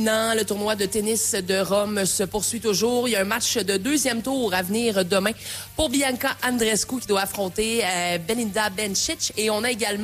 Non, le tournoi de tennis de Rome se poursuit toujours. Il y a un match de deuxième tour à venir demain pour Bianca Andreescu qui doit affronter Belinda Bencic. Et on a également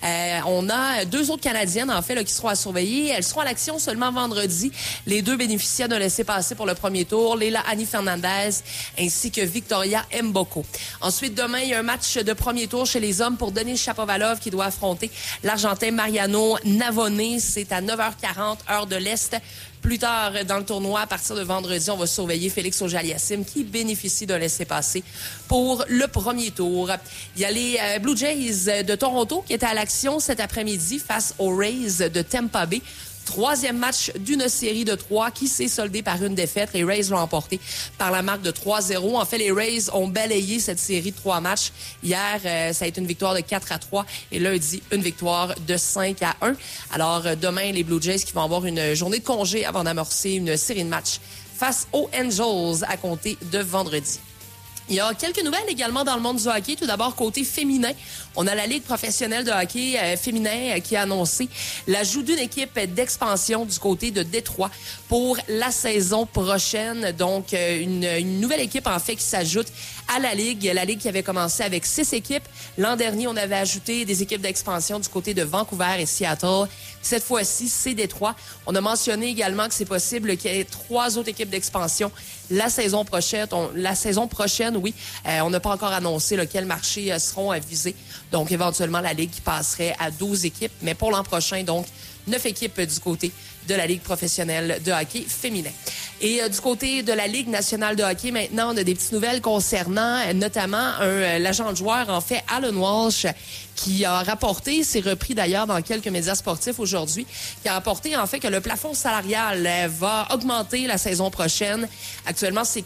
deux autres Canadiennes en fait là, qui seront à surveiller. Elles seront à l'action seulement vendredi. Les deux bénéficiaires d'un laissez-passer pour le premier tour, Leila Annie Fernandez ainsi que Victoria Mboko. Ensuite, demain, il y a un match de premier tour chez les hommes pour Denis Shapovalov qui doit affronter l'Argentin Mariano Navone. C'est à 9h40, heure de l'Est. Plus tard dans le tournoi, à partir de vendredi, on va surveiller Félix Auger-Aliassime qui bénéficie d'un laissez-passer pour le premier tour. Il y a les Blue Jays de Toronto qui étaient à l'action cet après-midi face aux Rays de Tampa Bay. Troisième match d'une série de 3 qui s'est soldée par une défaite. Les Rays l'ont emporté par la marque de 3-0. En fait, les Rays ont balayé cette série de 3 matchs. Hier, ça a été une victoire de 4-3 et lundi, une victoire de 5-1. Alors, demain, les Blue Jays qui vont avoir une journée de congé avant d'amorcer une série de matchs face aux Angels à compter de vendredi. Il y a quelques nouvelles également dans le monde du hockey. Tout d'abord, côté féminin, on a la Ligue professionnelle de hockey féminin qui a annoncé l'ajout d'une équipe d'expansion du côté de Détroit pour la saison prochaine. Donc, une nouvelle équipe, en fait, qui s'ajoute à la Ligue. La Ligue qui avait commencé avec 6 équipes. L'an dernier, on avait ajouté des équipes d'expansion du côté de Vancouver et Seattle. Cette fois-ci, c'est Détroit. On a mentionné également que c'est possible qu'il y ait 3 autres équipes d'expansion la saison prochaine. Oui. On n'a pas encore annoncé quels marchés seront visés. Donc, éventuellement, la Ligue qui passerait à 12 équipes. Mais pour l'an prochain, donc, 9 équipes du côté de la Ligue professionnelle de hockey féminin. Et du côté de la Ligue nationale de hockey, maintenant, on a des petites nouvelles concernant notamment l'agent de joueur, en fait, Alan Walsh, qui a rapporté, c'est repris d'ailleurs dans quelques médias sportifs aujourd'hui, qui a rapporté en fait que le plafond salarial va augmenter la saison prochaine. Actuellement, c'est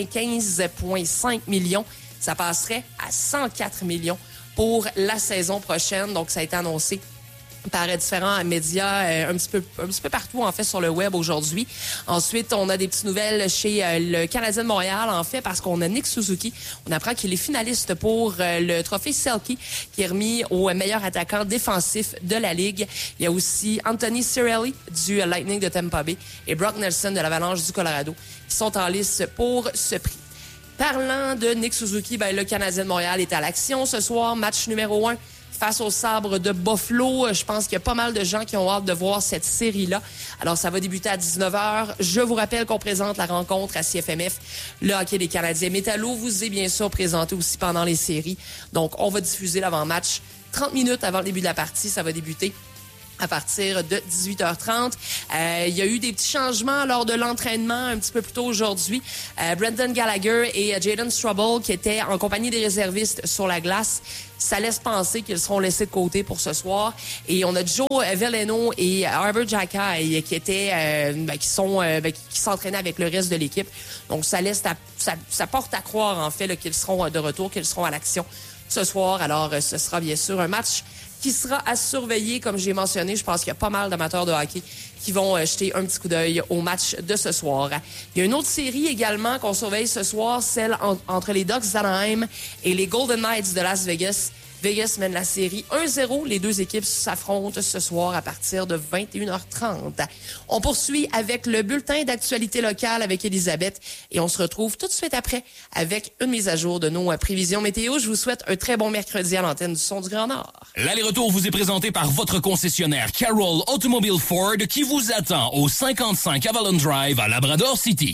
95,5 millions. Ça passerait à 104 millions pour la saison prochaine. Donc, ça a été annoncé par différents médias un petit peu partout, en fait, sur le web aujourd'hui. Ensuite, on a des petites nouvelles chez le Canadien de Montréal, en fait, parce qu'on a Nick Suzuki. On apprend qu'il est finaliste pour le trophée Selke, qui est remis au meilleur attaquant défensif de la Ligue. Il y a aussi Anthony Cirelli du Lightning de Tampa Bay et Brock Nelson de l'Avalanche du Colorado, qui sont en lice pour ce prix. Parlant de Nick Suzuki, le Canadien de Montréal est à l'action ce soir, match numéro 1. Face aux Sabres de Buffalo. Je pense qu'il y a pas mal de gens qui ont hâte de voir cette série-là. Alors, ça va débuter à 19h. Je vous rappelle qu'on présente la rencontre à CFMF. Le hockey des Canadiens Métallo vous est bien sûr présenté aussi pendant les séries. Donc, on va diffuser l'avant-match 30 minutes avant le début de la partie. Ça va débuter à partir de 18h30. Il y a eu des petits changements lors de l'entraînement un petit peu plus tôt aujourd'hui. Brendan Gallagher et Jayden Struble, qui étaient en compagnie des réservistes sur la glace, ça laisse penser qu'ils seront laissés de côté pour ce soir. Et on a Joe Veleno et Arbor Xhekaj qui étaient, qui s'entraînaient avec le reste de l'équipe. Donc, ça porte à croire, en fait, qu'ils seront de retour, qu'ils seront à l'action ce soir. Alors, ce sera bien sûr un match qui sera à surveiller, comme j'ai mentionné. Je pense qu'il y a pas mal d'amateurs de hockey qui vont jeter un petit coup d'œil au match de ce soir. Il y a une autre série également qu'on surveille ce soir, celle entre les Ducks d'Anaheim et les Golden Knights de Las Vegas. Vegas mène la série 1-0. Les deux équipes s'affrontent ce soir à partir de 21h30. On poursuit avec le bulletin d'actualité locale avec Elisabeth et on se retrouve tout de suite après avec une mise à jour de nos prévisions météo. Je vous souhaite un très bon mercredi à l'antenne du Son du Grand Nord. L'aller-retour vous est présenté par votre concessionnaire Carroll Automobile Ford qui vous attend au 55 Avalon Drive à Labrador City.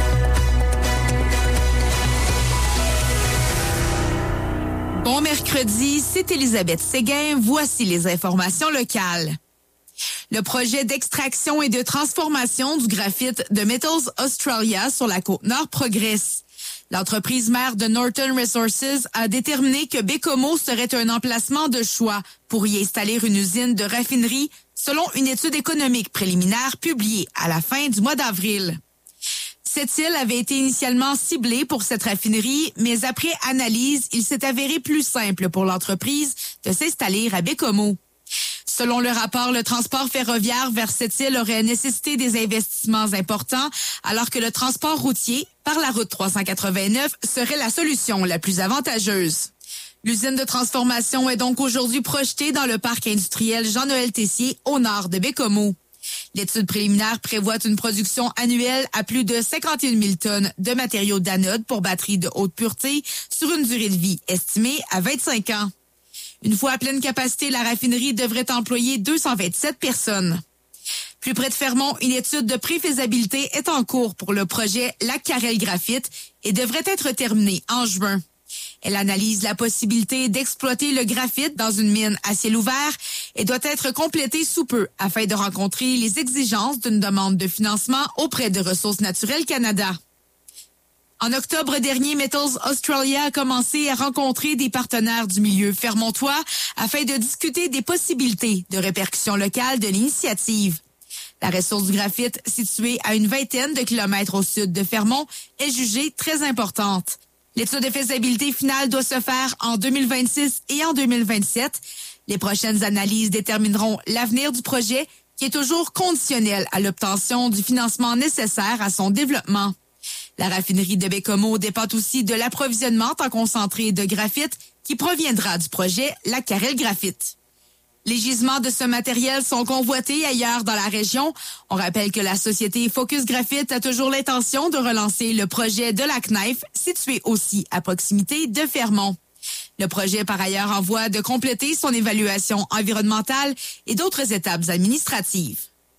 Bon mercredi, c'est Elisabeth Séguin. Voici les informations locales. Le projet d'extraction et de transformation du graphite de Metals Australia sur la Côte-Nord progresse. L'entreprise mère de Norton Resources a déterminé que Baie-Comeau serait un emplacement de choix pour y installer une usine de raffinerie selon une étude économique préliminaire publiée à la fin du mois d'avril. Cette île avait été initialement ciblée pour cette raffinerie, mais après analyse, il s'est avéré plus simple pour l'entreprise de s'installer à Baie-Comeau. Selon le rapport, le transport ferroviaire vers cette île aurait nécessité des investissements importants, alors que le transport routier, par la route 389, serait la solution la plus avantageuse. L'usine de transformation est donc aujourd'hui projetée dans le parc industriel Jean-Noël Tessier, au nord de Baie-Comeau. L'étude préliminaire prévoit une production annuelle à plus de 51 000 tonnes de matériaux d'anode pour batteries de haute pureté sur une durée de vie estimée à 25 ans. Une fois à pleine capacité, la raffinerie devrait employer 227 personnes. Plus près de Fermont, une étude de préfaisabilité est en cours pour le projet Lac Carrel Graphite et devrait être terminée en juin. Elle analyse la possibilité d'exploiter le graphite dans une mine à ciel ouvert et doit être complétée sous peu afin de rencontrer les exigences d'une demande de financement auprès de Ressources naturelles Canada. En octobre dernier, Metals Australia a commencé à rencontrer des partenaires du milieu fermontois afin de discuter des possibilités de répercussions locales de l'initiative. La ressource du graphite, située à une vingtaine de kilomètres au sud de Fermont, est jugée très importante. L'étude de faisabilité finale doit se faire en 2026 et en 2027. Les prochaines analyses détermineront l'avenir du projet, qui est toujours conditionnel à l'obtention du financement nécessaire à son développement. La raffinerie de Bécomo dépend aussi de l'approvisionnement en concentré de graphite qui proviendra du projet Lac Carrel Graphite. Les gisements de ce matériel sont convoités ailleurs dans la région. On rappelle que la société Focus Graphite a toujours l'intention de relancer le projet de Lac-Knife, situé aussi à proximité de Fermont. Le projet, par ailleurs, en voie de compléter son évaluation environnementale et d'autres étapes administratives.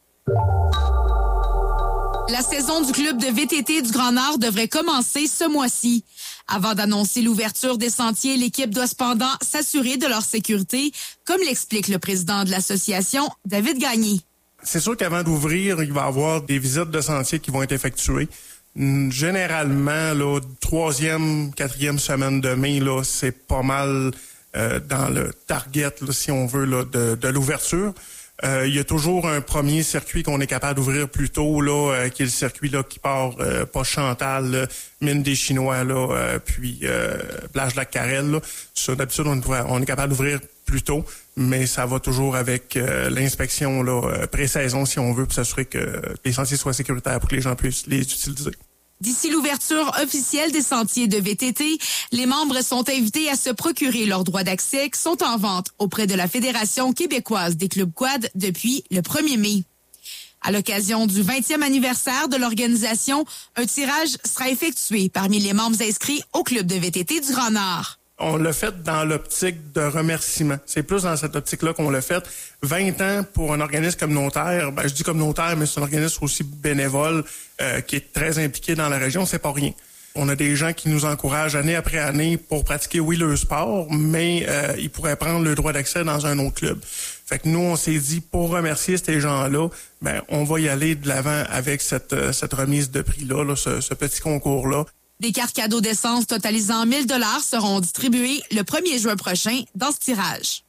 La saison du club de VTT du Grand Nord devrait commencer ce mois-ci. Avant d'annoncer l'ouverture des sentiers, l'équipe doit cependant s'assurer de leur sécurité, comme l'explique le président de l'association, David Gagné. C'est sûr qu'avant d'ouvrir, il va y avoir des visites de sentiers qui vont être effectuées. Généralement, là, 3e, 4e semaine de mai, là, c'est pas mal dans le target, là, si on veut, là, de l'ouverture. Il y a toujours un premier circuit qu'on est capable d'ouvrir plus tôt, là, qui est le circuit là qui part Poche-Chantal, là, Mine des Chinois, là, puis Plage Lac Carrel. Là. Ça, d'habitude, on est capable d'ouvrir plus tôt, mais ça va toujours avec l'inspection là, pré-saison, si on veut, pour s'assurer que les sentiers soient sécuritaires pour que les gens puissent les utiliser. D'ici l'ouverture officielle des sentiers de VTT, les membres sont invités à se procurer leurs droits d'accès qui sont en vente auprès de la Fédération québécoise des clubs quad depuis le 1er mai. À l'occasion du 20e anniversaire de l'organisation, un tirage sera effectué parmi les membres inscrits au club de VTT du Grand Nord. On l'a fait dans l'optique de remerciement. C'est plus dans cette optique-là qu'on l'a fait. 20 ans pour un organisme communautaire, je dis communautaire, mais c'est un organisme aussi bénévole qui est très impliqué dans la région, c'est pas rien. On a des gens qui nous encouragent année après année pour pratiquer, oui, le sport, mais ils pourraient prendre le droit d'accès dans un autre club. Fait que nous, on s'est dit, pour remercier ces gens-là, on va y aller de l'avant avec cette remise de prix-là, là, ce petit concours-là. Des cartes cadeaux d'essence totalisant 1 000 $ seront distribuées le 1er juin prochain dans ce tirage.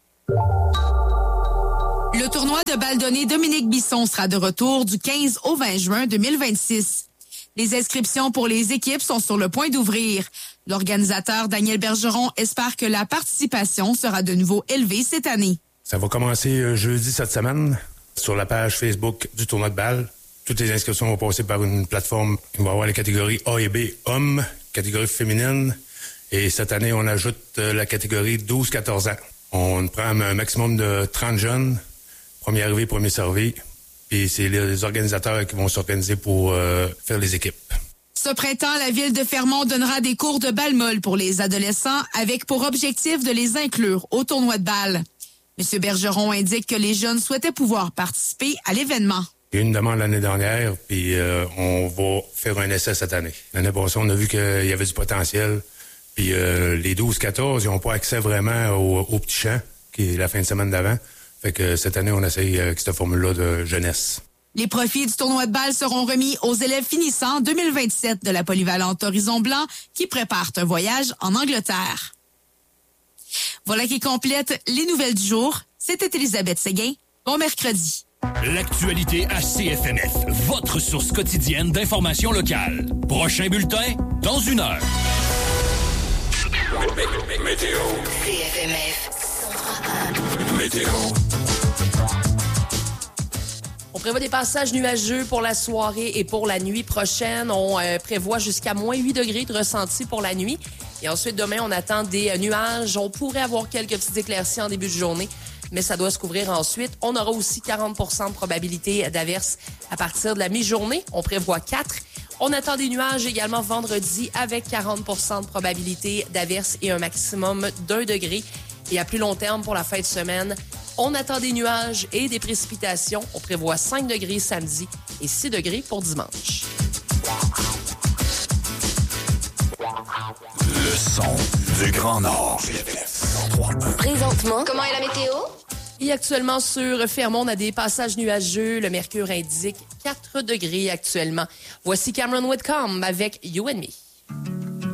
Le tournoi de ballonné Dominique Bisson sera de retour du 15 au 20 juin 2026. Les inscriptions pour les équipes sont sur le point d'ouvrir. L'organisateur Daniel Bergeron espère que la participation sera de nouveau élevée cette année. Ça va commencer jeudi cette semaine sur la page Facebook du tournoi de balle. Toutes les inscriptions vont passer par une plateforme qui va avoir les catégories A et B, hommes, catégorie féminine. Et cette année, on ajoute la catégorie 12-14 ans. On prend un maximum de 30 jeunes, premier arrivé, premier servi. Puis c'est les organisateurs qui vont s'organiser pour faire les équipes. Ce printemps, la ville de Fermont donnera des cours de balle molle pour les adolescents avec pour objectif de les inclure au tournoi de balle. M. Bergeron indique que les jeunes souhaitaient pouvoir participer à l'événement. Il y a eu une demande l'année dernière, puis on va faire un essai cette année. L'année passée, on a vu qu'il y avait du potentiel. Puis les 12-14, ils n'ont pas accès vraiment au petit champ, qui est la fin de semaine d'avant. Fait que cette année, on essaye avec cette formule-là de jeunesse. Les profits du tournoi de balle seront remis aux élèves finissants 2027 de la polyvalente Horizon Blanc qui préparent un voyage en Angleterre. Voilà qui complète les nouvelles du jour. C'était Élisabeth Séguin. Bon mercredi. L'actualité à CFMF, votre source quotidienne d'informations locales. Prochain bulletin, dans 1 heure. Météo. CFMF 103.1. Météo. On prévoit des passages nuageux pour la soirée et pour la nuit prochaine. On prévoit jusqu'à moins 8 degrés de ressenti pour la nuit. Et ensuite, demain, on attend des nuages. On pourrait avoir quelques petites éclaircies en début de journée. mais ça doit se couvrir ensuite. On aura aussi 40 % de probabilité d'averse à partir de la mi-journée. On prévoit 4. On attend des nuages également vendredi avec 40 % de probabilité d'averse et un maximum d'1 degré. Et à plus long terme, pour la fin de semaine, on attend des nuages et des précipitations. On prévoit 5 degrés samedi et 6 degrés pour dimanche. Le son du Grand Nord. Présentement, comment est la météo? Et actuellement sur Fermont, on a des passages nuageux. Le mercure indique 4 degrés actuellement. Voici Cameron Whitcomb avec You and Me.